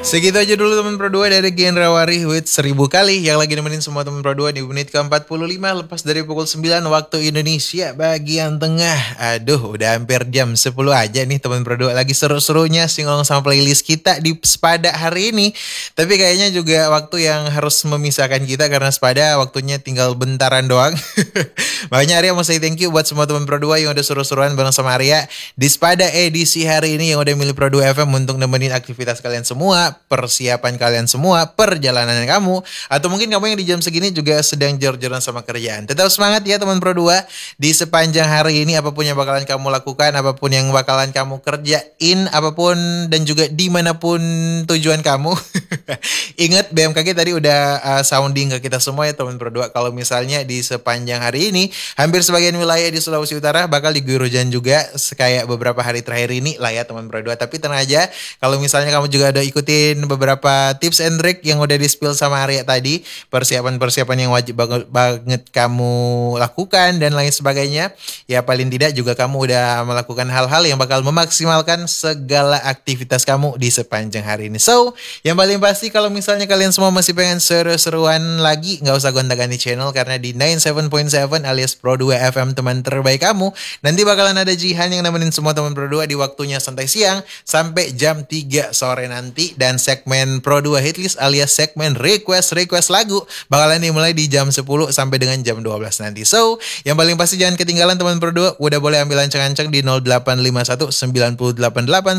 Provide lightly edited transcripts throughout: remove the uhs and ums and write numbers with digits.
Segitu aja dulu teman Pro 2 dari Genre Wari with 1000 kali yang lagi nemenin semua teman Pro 2 di menit ke-45 lepas dari pukul 9 waktu Indonesia bagian tengah. Aduh, udah hampir jam 10 aja nih teman Pro 2 lagi seru-serunya singgung sama playlist kita di Sepada hari ini. Tapi kayaknya juga waktu yang harus memisahkan kita karena Sepada waktunya tinggal bentaran doang. Makanya Arya mau say thank you buat semua teman Pro 2 yang udah seru-seruan bareng sama Arya di Sepada edisi hari ini yang udah milih Pro 2 FM untuk nemenin aktivitas kalian semua, persiapan kalian semua, perjalanan kamu, atau mungkin kamu yang di jam segini juga sedang jor-joran sama kerjaan. Tetap semangat ya teman Pro 2 di sepanjang hari ini, apapun yang bakalan kamu lakukan, apapun yang bakalan kamu kerjain, apapun dan juga dimanapun tujuan kamu. Ingat BMKG tadi udah sounding ke kita semua ya teman Pro 2, kalau misalnya di sepanjang hari ini hampir sebagian wilayah di Sulawesi Utara bakal diguyur hujan juga kayak beberapa hari terakhir ini lah ya teman Pro 2. Tapi tenang aja, kalau misalnya kamu juga udah ikutin beberapa tips and trick yang udah di-spill sama Arya tadi, persiapan-persiapan yang wajib banget kamu lakukan dan lain sebagainya, ya paling tidak juga kamu udah melakukan hal-hal yang bakal memaksimalkan segala aktivitas kamu di sepanjang hari ini. So, yang paling pasti kalau misalnya kalian semua masih pengen seru-seruan lagi, nggak usah gonta-ganti channel karena di 97.7 alias Pro 2 FM teman terbaik kamu, nanti bakalan ada Jihan yang nemenin semua teman Pro 2 di waktunya santai siang sampai jam 3 sore nanti, dan segmen Pro 2 Hitlist alias segmen request lagu bakalan dimulai di jam 10 sampai dengan jam 12 nanti. So, yang paling pasti jangan ketinggalan teman Pro 2, udah boleh ambil ancang-ancang di 0851 988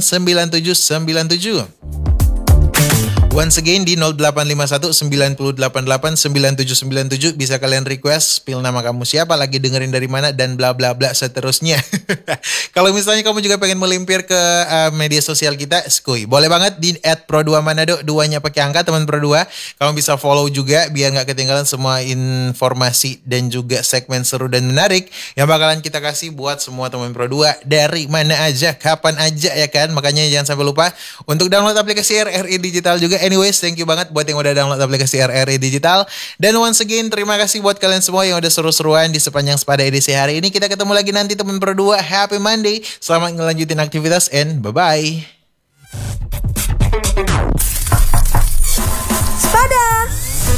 9797. Once again di 0851 988 9797 bisa kalian request spill nama kamu siapa, lagi dengerin dari mana, dan bla bla bla seterusnya. Kalau misalnya kamu juga pengen melimpir ke media sosial kita, skuy, boleh banget di @pro2manado, duanya pakai angka teman Pro 2. Kamu bisa follow juga biar nggak ketinggalan semua informasi dan juga segmen seru dan menarik yang bakalan kita kasih buat semua teman Pro 2 dari mana aja, kapan aja ya kan. Makanya jangan sampai lupa untuk download aplikasi RRI Digital juga. Anyways, thank you banget buat yang udah download aplikasi RRI Digital. Dan once again, terima kasih buat kalian semua yang udah seru-seruan di sepanjang Sepada edisi hari ini. Kita ketemu lagi nanti teman Pro 2. Happy Monday. Selamat ngelanjutin aktivitas and bye-bye.